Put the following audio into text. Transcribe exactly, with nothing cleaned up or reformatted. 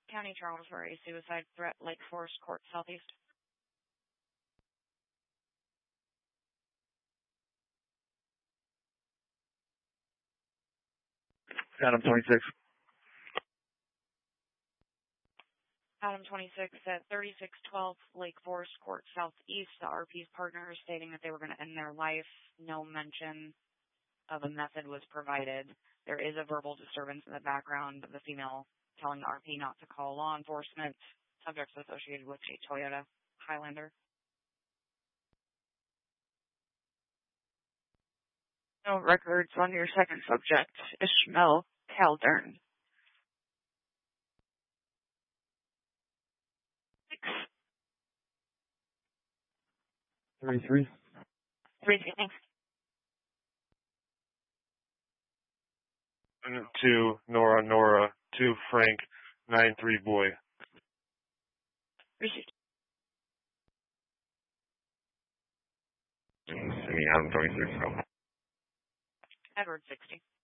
County Charles for a suicide threat, Lake Forest Court, Southeast. Adam twenty-six. Adam twenty-six at thirty-six twelve Lake Forest Court, Southeast. The R P's partner is stating that they were going to end their life. No mention of a method was provided. There is a verbal disturbance in the background of the female telling the R P not to call law enforcement. Subjects associated with a Toyota Highlander. No records on your second subject, Ishmael Caldern. Six. Three three. Three, thanks. Two Nora Nora. Two Frank. Nine three boy. Received. Sydney Adam twenty-six. Edward sixty.